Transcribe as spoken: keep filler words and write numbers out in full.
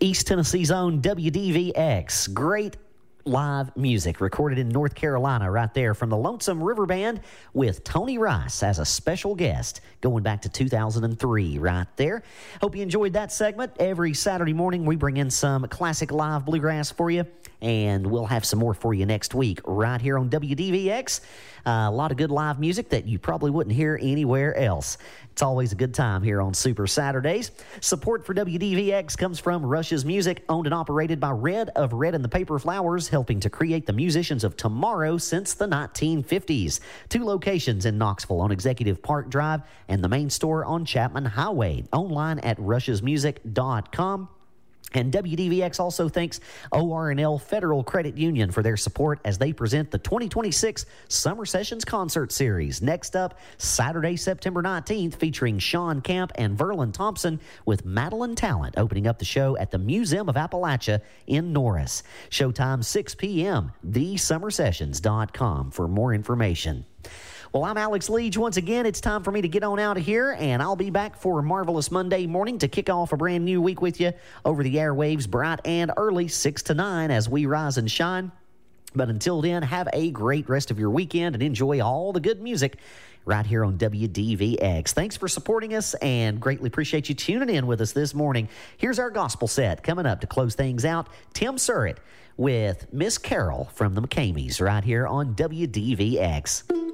East Tennessee's own W D V X. Great live music recorded in North Carolina right there from the Lonesome River Band with Tony Rice as a special guest going back to two thousand three right there. Hope you enjoyed that segment. Every Saturday morning we bring in some classic live bluegrass for you, and we'll have some more for you next week right here on W D V X. Uh, a lot of good live music that you probably wouldn't hear anywhere else. It's always a good time here on Super Saturdays. Support for W D V X comes from Rush's Music, owned and operated by Red of Red and the Paper Flowers, helping to create the musicians of tomorrow since the nineteen fifties. Two locations in Knoxville on Executive Park Drive and the main store on Chapman Highway. Online at rush's music dot com. And W D V X also thanks O R N L Federal Credit Union for their support as they present the twenty twenty-six Summer Sessions Concert Series. Next up, Saturday, September nineteenth, featuring Sean Camp and Verlin Thompson with Madeline Talent, opening up the show at the Museum of Appalachia in Norris. Showtime six p.m., the summer sessions dot com for more information. Well, I'm Alex Leach. Once again, it's time for me to get on out of here, and I'll be back for a Marvelous Monday morning to kick off a brand new week with you over the airwaves, bright and early, six to nine, as we rise and shine. But until then, have a great rest of your weekend and enjoy all the good music right here on W D V X. Thanks for supporting us, and greatly appreciate you tuning in with us this morning. Here's our gospel set coming up to close things out. Tim Surratt with Miss Carol from the McCameys right here on W D V X.